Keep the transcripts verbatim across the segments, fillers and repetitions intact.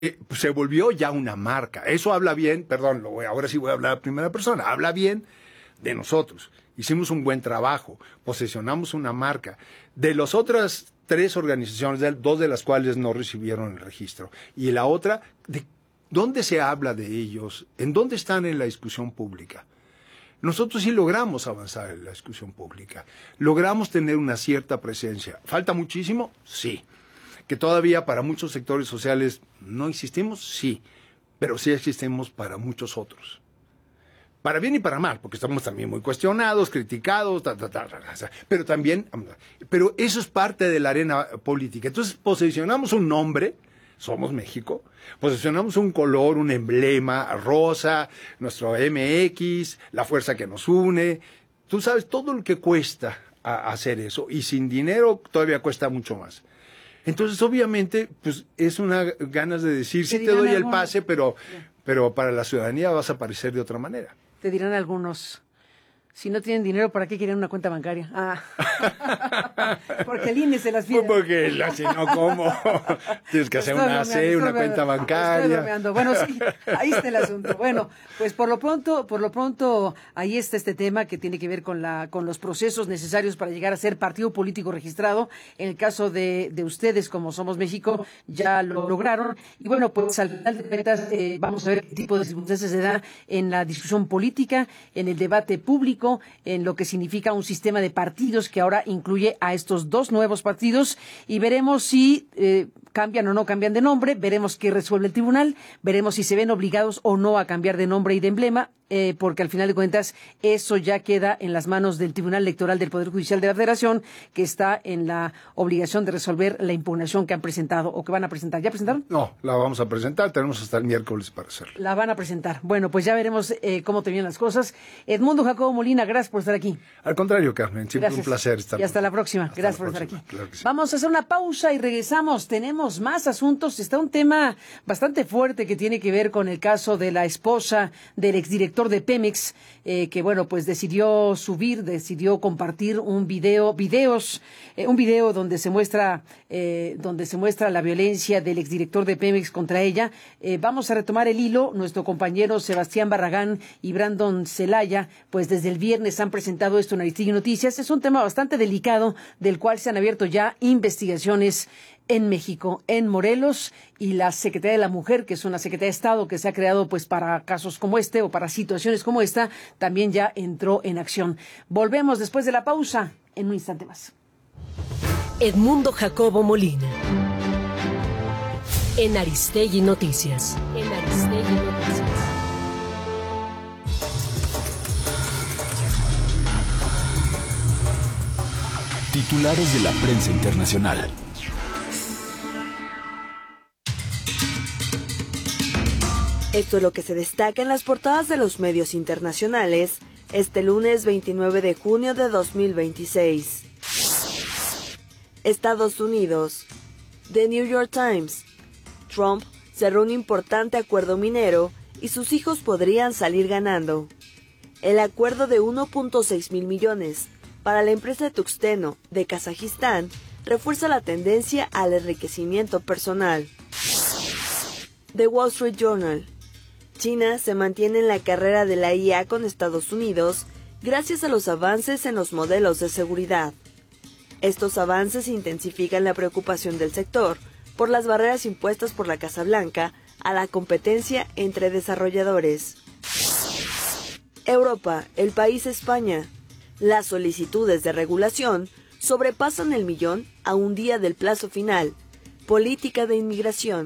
eh, se volvió ya una marca. Eso habla bien, perdón, lo voy, ahora sí voy a hablar a primera persona, habla bien de nosotros. Hicimos un buen trabajo, posesionamos una marca. De las otras tres organizaciones, de, dos de las cuales no recibieron el registro, y la otra, ¿de dónde se habla de ellos? ¿En dónde están en la discusión pública? Nosotros sí logramos avanzar en la discusión pública, logramos tener una cierta presencia. ¿Falta muchísimo? Sí. ¿Que todavía para muchos sectores sociales no existimos? Sí, pero sí existimos para muchos otros. Para bien y para mal, porque estamos también muy cuestionados, criticados, ta, ta, ta, ta, ta, pero también, pero eso es parte de la arena política. Entonces posicionamos un nombre, somos México, posicionamos un color, un emblema, rosa, nuestro M X, la fuerza que nos une. Tú sabes todo lo que cuesta a hacer eso, y sin dinero todavía cuesta mucho más. Entonces, obviamente, pues es una ganas de decir, sí te doy el pase, pero, pero para la ciudadanía vas a aparecer de otra manera. Te dirán algunos, si no tienen dinero, ¿para qué quieren una cuenta bancaria? Ah, porque el I N E se las pide. Porque la, si no, ¿cómo? Tienes que hacer una A C, una cuenta bancaria. Bueno, sí, ahí está el asunto. Bueno, pues por lo pronto, por lo pronto, ahí está este tema que tiene que ver con la, con los procesos necesarios para llegar a ser partido político registrado. En el caso de, de ustedes, como Somos México, ya lo lograron. Y bueno, pues al final de cuentas, eh, vamos a ver qué tipo de circunstancias se da en la discusión política, en el debate público, en lo que significa un sistema de partidos que ahora incluye a estos dos nuevos partidos, y veremos si eh, cambian o no cambian de nombre, veremos qué resuelve el tribunal, veremos si se ven obligados o no a cambiar de nombre y de emblema, eh, porque al final de cuentas eso ya queda en las manos del Tribunal Electoral del Poder Judicial de la Federación, que está en la obligación de resolver la impugnación que han presentado o que van a presentar. ¿Ya presentaron? No, la vamos a presentar, tenemos hasta el miércoles para hacerlo. La van a presentar. Bueno, pues ya veremos eh, cómo terminan las cosas. Edmundo Jacobo Molina, gracias por estar aquí. Al contrario, Carmen, siempre gracias. Un placer estar Y hasta por... la próxima. Hasta gracias la por próxima. estar aquí. Claro que sí. Vamos a hacer una pausa y regresamos. Tenemos más asuntos. Está un tema bastante fuerte que tiene que ver con el caso de la esposa del exdirector de Pemex, eh, que bueno, pues decidió subir, decidió compartir un video, videos, eh, un video donde se muestra, eh, donde se muestra la violencia del exdirector de Pemex contra ella. Eh, vamos a retomar el hilo. Nuestro compañero Sebastián Barragán y Brandon Celaya, pues desde el viernes han presentado esto en Aristegui Noticias. Es un tema bastante delicado, del cual se han abierto ya investigaciones en México, en Morelos, y la Secretaría de la Mujer, que es una Secretaría de Estado que se ha creado pues para casos como este o para situaciones como esta, también ya entró en acción. Volvemos después de la pausa en un instante más. Edmundo Jacobo Molina. En Aristegui Noticias. En Aristegui Noticias. Titulares de la prensa internacional. Esto es lo que se destaca en las portadas de los medios internacionales este lunes veintinueve de junio de dos mil veintiséis. Estados Unidos. The New York Times. Trump cerró un importante acuerdo minero y sus hijos podrían salir ganando. El acuerdo de uno punto seis mil millones para la empresa de Tuxteno de Kazajistán refuerza la tendencia al enriquecimiento personal. The Wall Street Journal. China se mantiene en la carrera de la I A con Estados Unidos gracias a los avances en los modelos de seguridad. Estos avances intensifican la preocupación del sector por las barreras impuestas por la Casa Blanca a la competencia entre desarrolladores. Europa, el país España. Las solicitudes de regulación sobrepasan el millón a un día del plazo final. Política de inmigración.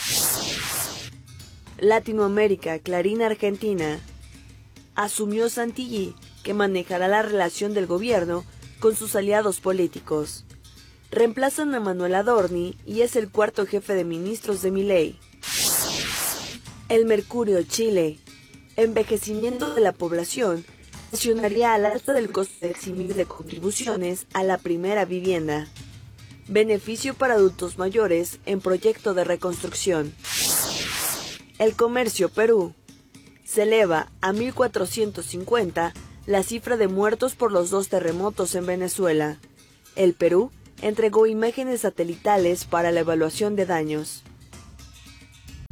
Latinoamérica, Clarín, Argentina. Asumió Santilli, que manejará la relación del gobierno con sus aliados políticos. Reemplazan a Manuel Adorni y es el cuarto jefe de ministros de Milei. El Mercurio, Chile. Envejecimiento de la población presionaría al alza del costo de eximir de contribuciones a la primera vivienda. Beneficio para adultos mayores en proyecto de reconstrucción. El Comercio, Perú. Se eleva a mil cuatrocientos cincuenta la cifra de muertos por los dos terremotos en Venezuela. El Perú entregó imágenes satelitales para la evaluación de daños.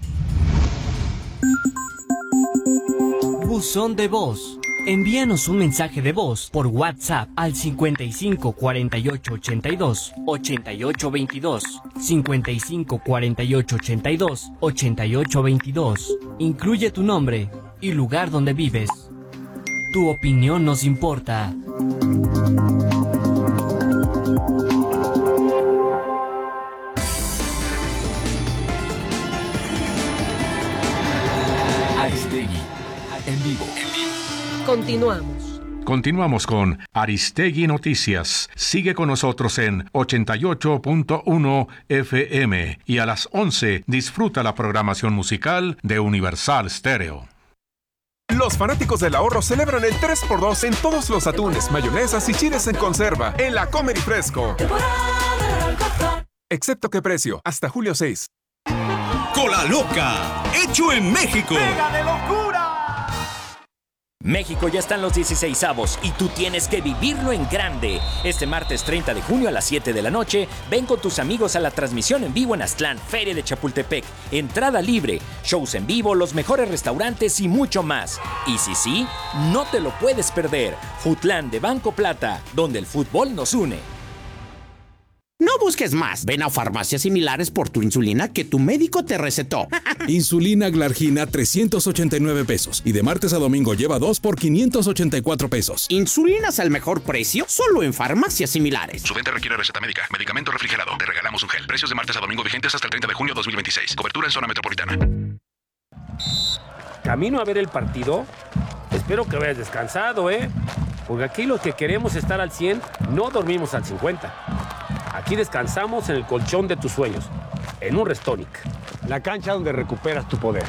Buzón de voz. Envíanos un mensaje de voz por WhatsApp al cincuenta y cinco cuarenta y ocho ochenta y dos ochenta y ocho veintidós, cincuenta y cinco cuarenta y ocho ochenta y dos ochenta y ocho veintidós. Incluye tu nombre y lugar donde vives. Tu opinión nos importa. Aristegui, en vivo. Continuamos. Continuamos con Aristegui Noticias. Sigue con nosotros en ochenta y ocho punto uno F M y a las once disfruta la programación musical de Universal Stereo. Los fanáticos del ahorro celebran el tres por dos en todos los atunes, mayonesas y chiles en conserva en la Comer y Fresco. Excepto que precio, hasta julio seis. Cola Loca, hecho en México. ¡Pega de locura! México ya están los dieciseisavos y tú tienes que vivirlo en grande. Este martes treinta de junio a las siete de la noche, ven con tus amigos a la transmisión en vivo en Aztlán, Feria de Chapultepec. Entrada libre, shows en vivo, los mejores restaurantes y mucho más. Y si sí, no te lo puedes perder. Futlán de Banco Plata, donde el fútbol nos une. No busques más. Ven a farmacias similares por tu insulina que tu médico te recetó. Insulina Glargina trescientos ochenta y nueve pesos. Y de martes a domingo lleva dos por quinientos ochenta y cuatro pesos. Insulinas al mejor precio solo en farmacias similares. Su venta requiere receta médica. Medicamento refrigerado. Te regalamos un gel. Precios de martes a domingo vigentes hasta el treinta de junio de dos mil veintiséis. Cobertura en zona metropolitana. Camino a ver el partido. Espero que vayas descansado, ¿eh? Porque aquí los que queremos estar al cien, no dormimos al cincuenta. Aquí descansamos en el colchón de tus sueños, en un Restonic. La cancha donde recuperas tu poder.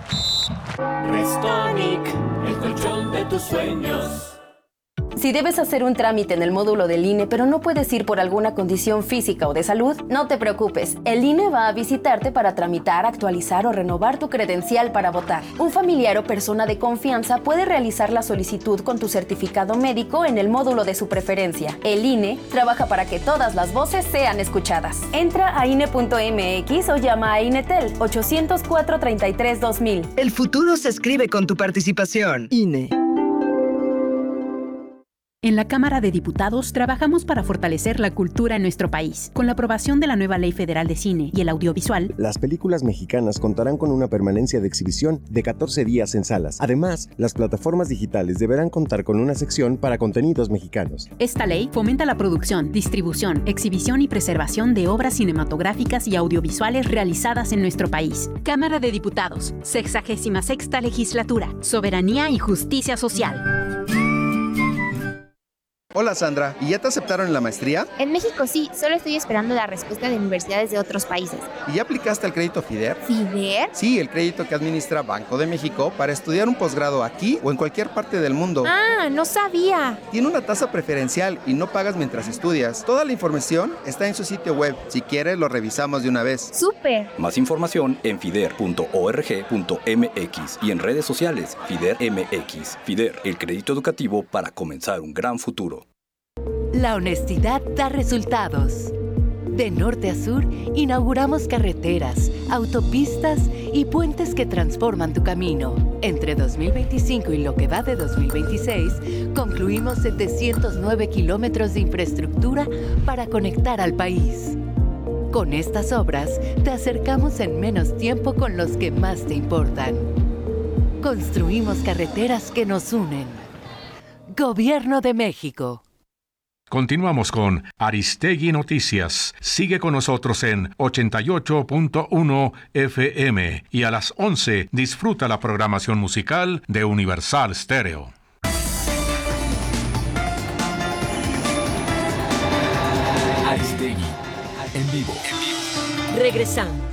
Restonic, el colchón de tus sueños. Si debes hacer un trámite en el módulo del I N E, pero no puedes ir por alguna condición física o de salud, no te preocupes. El I N E va a visitarte para tramitar, actualizar o renovar tu credencial para votar. Un familiar o persona de confianza puede realizar la solicitud con tu certificado médico en el módulo de su preferencia. El I N E trabaja para que todas las voces sean escuchadas. Entra a I N E punto M X o llama a INETEL ochocientos cuatro treinta y tres dos mil. El futuro se escribe con tu participación. I N E. En la Cámara de Diputados trabajamos para fortalecer la cultura en nuestro país. Con la aprobación de la nueva Ley Federal de Cine y el Audiovisual, las películas mexicanas contarán con una permanencia de exhibición de catorce días en salas. Además, las plataformas digitales deberán contar con una sección para contenidos mexicanos. Esta ley fomenta la producción, distribución, exhibición y preservación de obras cinematográficas y audiovisuales realizadas en nuestro país. Cámara de Diputados, sexagésima sexta Legislatura, Soberanía y Justicia Social. Hola Sandra, ¿y ya te aceptaron en la maestría? En México sí, solo estoy esperando la respuesta de universidades de otros países. ¿Y ya aplicaste al crédito FIDER? ¿FIDER? Sí, el crédito que administra Banco de México para estudiar un posgrado aquí o en cualquier parte del mundo. Ah, no sabía. Tiene una tasa preferencial y no pagas mientras estudias. Toda la información está en su sitio web. Si quieres, lo revisamos de una vez. ¡Súper! Más información en fider punto org punto m x y en redes sociales FIDER M X. FIDER, el crédito educativo para comenzar un gran futuro. La honestidad da resultados. De norte a sur, inauguramos carreteras, autopistas y puentes que transforman tu camino. Entre dos mil veinticinco y lo que va de dos mil veintiséis, concluimos setecientos nueve kilómetros de infraestructura para conectar al país. Con estas obras, te acercamos en menos tiempo con los que más te importan. Construimos carreteras que nos unen. Gobierno de México. Continuamos con Aristegui Noticias. Sigue con nosotros en ochenta y ocho punto uno F M y a las once disfruta la programación musical de Universal Stereo. Aristegui, en vivo. Regresamos.